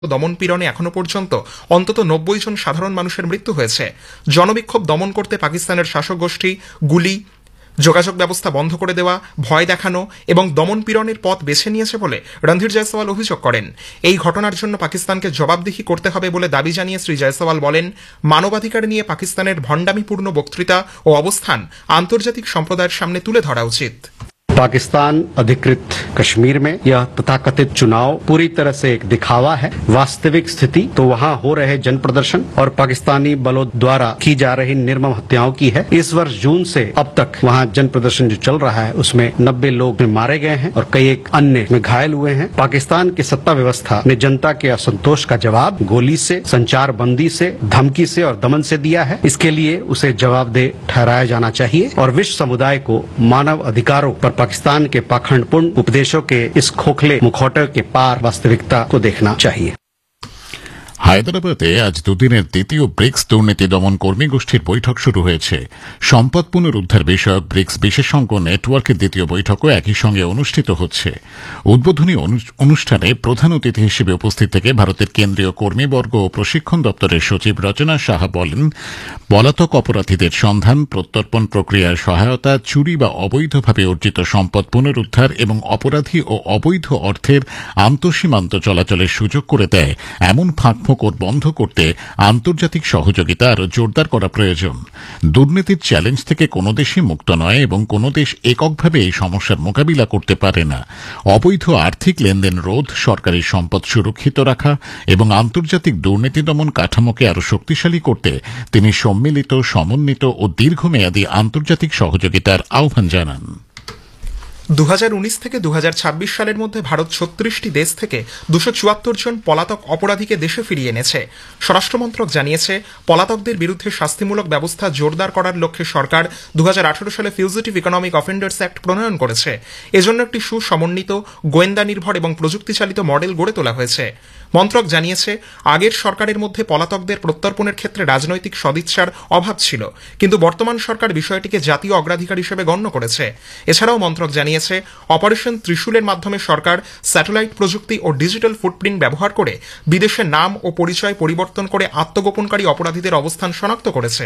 দমনপীড়নে এখনো পর্যন্ত অন্তত ৯০ জন সাধারণ মানুষের মৃত্যু হয়েছে। জনবিক্ষোভ দমন করতে পাকিস্তানের শাসক গোষ্ঠী গুলি, যোগাযোগ ব্যবস্থা বন্ধ করে দেওয়া, ভয় দেখানো এবং দমনপীড়নের পথ বেছে নিয়েছে বলে রণধীর জয়সওয়াল অভিযোগ করেন। এই ঘটনার জন্য পাকিস্তানকে জবাবদিহি করতে হবে বলে দাবি জানিয়ে শ্রী জয়সওয়াল বলেন, মানবাধিকার নিয়ে পাকিস্তানের ভণ্ডামিপূর্ণ বক্তৃতা ও অবস্থান আন্তর্জাতিক সম্প্রদায়ের সামনে তুলে ধরা উচিত। पाकिस्तान अधिकृत कश्मीर में यह तथाकथित चुनाव पूरी तरह से एक दिखावा है। वास्तविक स्थिति तो वहां हो रहे जन प्रदर्शन और पाकिस्तानी बलों द्वारा की जा रही निर्मम हत्याओं की है। इस वर्ष जून से अब तक वहां जन प्रदर्शन जो चल रहा है उसमें 90 लोग मारे गए हैं और कई एक अन्य में घायल हुए हैं। पाकिस्तान की सत्ता व्यवस्था ने जनता के असंतोष का जवाब गोली से, संचार बंदी से, धमकी से और दमन से दिया है। इसके लिए उसे जवाबदेह ठहराया जाना चाहिए और विश्व समुदाय को मानव अधिकारों पर पाकिस्तान के पाखंडपूर्ण उपदेशों के इस खोखले मुखौटे के पार वास्तविकता को देखना चाहिए। হায়দ্রাবাদে আজ দুদিনের দ্বিতীয় ব্রিক্স দুর্নীতি দমন কর্মী গোষ্ঠীর বৈঠক শুরু হয়েছে। সম্পদ পুনরুদ্ধার বিষয়ক ব্রিক্স বিশেষজ্ঞ নেটওয়ার্কের দ্বিতীয় বৈঠকও একই সঙ্গে অনুষ্ঠিত হচ্ছে। উদ্বোধনী অনুষ্ঠানে প্রধান অতিথি হিসেবে উপস্থিত থেকে ভারতের কেন্দ্রীয় কর্মীবর্গ ও প্রশিক্ষণ দপ্তরের সচিব রচনা সাহা বলেন, পলাতক অপরাধীদের সন্ধান, প্রত্যর্পণ প্রক্রিয়ার সহায়তা, চুরি বা অবৈধভাবে অর্জিত সম্পদ পুনরুদ্ধার এবং অপরাধী ও অবৈধ অর্থের আন্তঃসীমান্ত চলাচলের সুযোগ করে দেয় এমন ফাঁকফোকর বন্ধ করতে আন্তর্জাতিক সহযোগিতা আরও জোরদার করা প্রয়োজন। দুর্নীতির চ্যালেঞ্জ থেকে কোনো দেশই মুক্ত নয় এবং কোনো দেশ এককভাবে এই সমস্যার মোকাবিলা করতে পারে না। অবৈধ আর্থিক লেনদেন রোধ, সরকারি সম্পদ সুরক্ষিত রাখা এবং আন্তর্জাতিক দুর্নীতি দমন কাঠামোকে আরও শক্তিশালী করতে তিনি সম্মিলিত, সমন্বিত ও দীর্ঘমেয়াদী আন্তর্জাতিক সহযোগিতার আহ্বান জানান। 2019 থেকে 2026 সালের মধ্যে ভারত 36টি দেশ থেকে 274 জন পলাতক অপরাধীকে দেশে ফিরিয়ে এনেছে। স্বরাষ্ট্রমন্ত্রক জানিয়েছে, পলাতকদের বিরুদ্ধে শাস্তিমূলক ব্যবস্থা জোরদার করার লক্ষ্যে সরকার 2018 সালে ফিউজিটিভ ইকোনমিক অফেন্ডার্স অ্যাক্ট প্রণয়ন করেছে। এজন্য একটি সুসমন্বিত, গোয়েন্দা নির্ভর এবং প্রযুক্তিচালিত মডেল গড়ে তোলা হয়েছে। মন্ত্রক জানিয়েছে, আগের সরকারের মধ্যে পলাতকদের প্রত্যর্পণের ক্ষেত্রে রাজনৈতিক সদিচ্ছার অভাব ছিল, কিন্তু বর্তমান সরকার বিষয়টিকে জাতীয় অগ্রাধিকার হিসেবে গণ্য করেছে। এছাড়াও মন্ত্রক জানিয়েছে, অপারেশন ত্রিশূলের মাধ্যমে সরকার স্যাটেলাইট প্রযুক্তি ও ডিজিটাল ফুটপ্রিন্ট ব্যবহার করে বিদেশে নাম ও পরিচয় পরিবর্তন করে আত্মগোপনকারী অপরাধীদের অবস্থান শনাক্ত করেছে।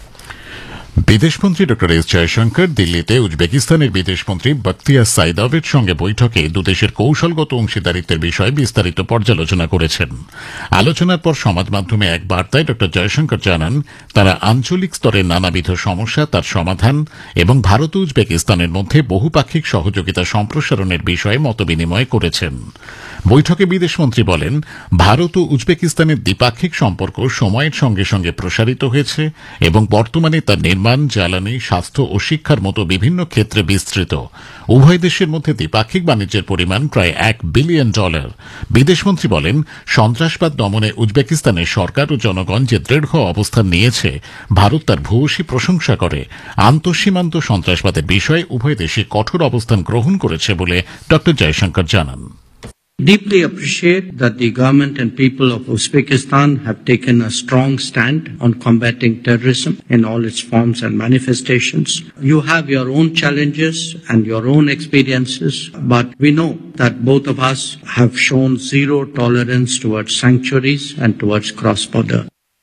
বিদেশমন্ত্রী ড এস জয়শঙ্কর দিল্লিতে উজবেকিস্তানের বিদেশমন্ত্রী বখতিয়ার সাইদভের সঙ্গে বৈঠকে দুদেশের কৌশলগত অংশীদারিত্বের বিষয়ে বিস্তারিত পর্যালোচনা করেছেন। আলোচনার পর সমাজ মাধ্যমে এক বার্তায় ড জয়শঙ্কর জানান, তারা আঞ্চলিক স্তরের নানাবিধ সমস্যা, তার সমাধান এবং ভারত ও উজবেকিস্তানের মধ্যে বহুপাক্ষিক সহযোগিতা সম্প্রসারণের বিষয়ে মতবিনিময় করেছেন। বৈঠকে বিদেশমন্ত্রী বলেন, ভারত ও উজবেকিস্তানের দ্বিপাক্ষিক সম্পর্ক সময়ের সঙ্গে সঙ্গে প্রসারিত হয়েছে এবং বর্তমানে তা নির্মাণ, জ্বালানি, স্বাস্থ্য ও শিক্ষার মতো বিভিন্ন ক্ষেত্রে বিস্তৃত। উভয় দেশের মধ্যে দ্বিপাক্ষিক বাণিজ্যের পরিমাণ প্রায় $1 বিলিয়ন। বিদেশমন্ত্রী বলেন, সন্ত্রাসবাদ দমনে উজবেকিস্তানের সরকার ও জনগণ যে দৃঢ় অবস্থান নিয়েছে, ভারত তার ভূয়সী প্রশংসা করে। আন্তঃসীমান্ত সন্ত্রাসবাদের বিষয়ে উভয় দেশই কঠোর অবস্থান গ্রহণ করেছে বলে ড জয়শঙ্কর জানান। Deeply appreciate that the government and people of Uzbekistan have taken a strong stand on combating terrorism in all its forms and manifestations. You have your own challenges and your own experiences, but we know that both of us have shown zero tolerance towards sanctuaries and towards cross-border.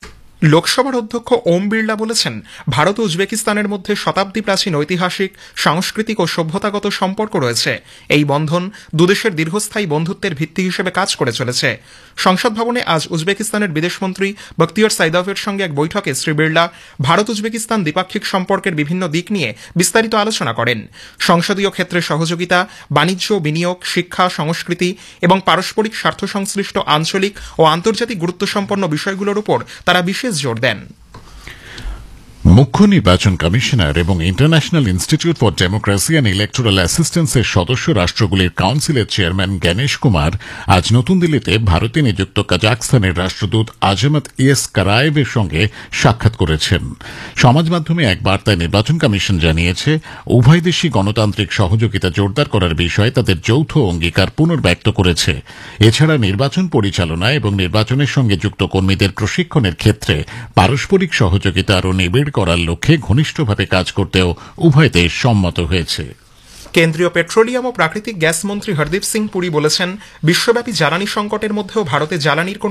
লোকসভার অধ্যক্ষ ওম বিড়লা বলেছেন, ভারত ও উজবেকিস্তানের মধ্যে শতাব্দী প্রাচীন ঐতিহাসিক, সাংস্কৃতিক ও সভ্যতাগত সম্পর্ক রয়েছে। এই বন্ধন দুদেশের দীর্ঘস্থায়ী বন্ধুত্বের ভিত্তি হিসেবে কাজ করে চলেছে। সংসদ ভবনে আজ উজবেকিস্তানের বিদেশমন্ত্রী বখতিয়ার সাইদভের সঙ্গে এক বৈঠকে শ্রী বিড়লা ভারত উজবেকিস্তান দ্বিপাক্ষিক সম্পর্কের বিভিন্ন দিক নিয়ে বিস্তারিত আলোচনা করেন। সংসদীয় ক্ষেত্রে সহযোগিতা, বাণিজ্য, বিনিয়োগ, শিক্ষা, সংস্কৃতি এবং পারস্পরিক স্বার্থ সংশ্লিষ্ট আঞ্চলিক ও আন্তর্জাতিক গুরুত্বসম্পন্ন বিষয়গুলোর উপর তারা বিশেষ জোর দেন। মুখ্য নির্বাচন কমিশনার এবং international institute for democracy and electoral অ্যাসিস্ট্যান্সের সদস্য রাষ্ট্রগুলির কাউন্সিলের চেয়ারম্যান জ্ঞানেশ কুমার আজ নতুন দিল্লিতে ভারতে নিযুক্ত কাজাখস্তানের রাষ্ট্রদূত আজমত ইয়েস কারায়েভের সঙ্গে সাক্ষাৎ করেছেন। সমাজ মাধ্যমে এক বার্তায় নির্বাচন কমিশন জানিয়েছে, উভয় দেশই গণতান্ত্রিক সহযোগিতা জোরদার করার বিষয়ে তাদের যৌথ অঙ্গীকার পুনর্ব্যক্ত করেছে। এছাড়া নির্বাচন পরিচালনা এবং নির্বাচনের সঙ্গে যুক্ত কর্মীদের প্রশিক্ষণের ক্ষেত্রে পারস্পরিক সহযোগিতা আরও নিবিড় করার লক্ষ্যে ঘনিষ্ঠভাবে কাজ করতেও উভয় দেশ সম্মত হয়েছে। কেন্দ্রীয় পেট্রোলিয়াম ও প্রাকৃতিক গ্যাস মন্ত্রী হরদীপ সিং পুরী বলেছেন, বিশ্বব্যাপী জ্বালানি সংকটের মধ্যেও ভারতে জ্বালানির